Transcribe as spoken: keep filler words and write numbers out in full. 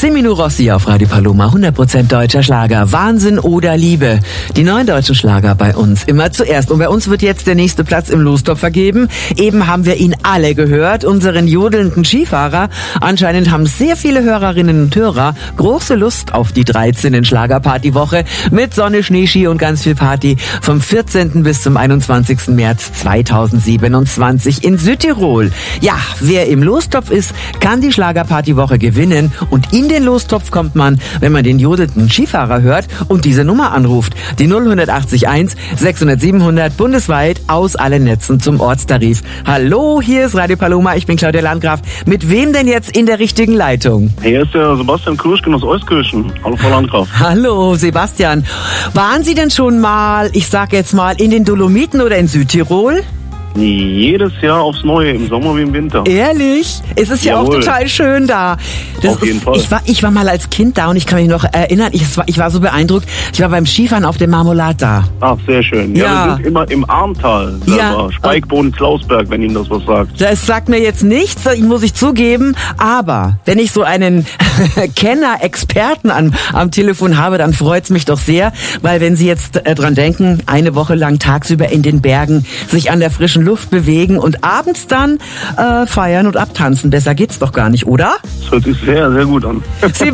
Semino Rossi auf Radio Paloma, hundert Prozent deutscher Schlager. Wahnsinn oder Liebe. Die neuen deutschen Schlager bei uns immer zuerst. Und bei uns wird jetzt der nächste Platz im Lostopf vergeben. Eben haben wir ihn alle gehört, unseren jodelnden Skifahrer. Anscheinend haben sehr viele Hörerinnen und Hörer große Lust auf die dreizehnte Schlagerpartywoche mit Sonne, Schnee, Ski und ganz viel Party vom vierzehnten bis zum einundzwanzigsten März zweitausendsiebenundzwanzig in Südtirol. Ja, wer im Lostopf ist, kann die Schlagerpartywoche gewinnen. Und in den Lostopf kommt man, wenn man den jodelnden Skifahrer hört und diese Nummer anruft. Die null acht eins sechshundert siebenhundert bundesweit aus allen Netzen zum Ortstarif. Hallo, hier ist Radio Paloma, ich bin Claudia Landgraf. Mit wem denn jetzt in der richtigen Leitung? Hier ist der Sebastian Kirschgen aus Euskirchen. Hallo, Frau Landgraf. Hallo, Sebastian. Waren Sie denn schon mal, ich sag jetzt mal, in den Dolomiten oder in Südtirol? Jedes Jahr aufs Neue, im Sommer wie im Winter. Ehrlich? Es ist ja Jawohl. auch total schön da. Das Auf jeden ist, Fall. Ich war, ich war mal als Kind da und ich kann mich noch erinnern, ich war, ich war so beeindruckt. Ich war beim Skifahren auf dem Marmolat da. Ach, sehr schön. Ja, Ja. wir sind immer im Armtal selber. Ja. Speikboden, Klausberg, wenn Ihnen das was sagt. Das sagt mir jetzt nichts, das muss ich zugeben. Aber wenn ich so einen Kenner, Experten an, am Telefon habe, dann freut's mich doch sehr. Weil wenn Sie jetzt äh, dran denken, eine Woche lang tagsüber in den Bergen sich an der frischen Luft bewegen und abends dann äh, feiern und abtanzen. Besser geht's doch gar nicht, oder? Das hört sich sehr, sehr gut an. Sie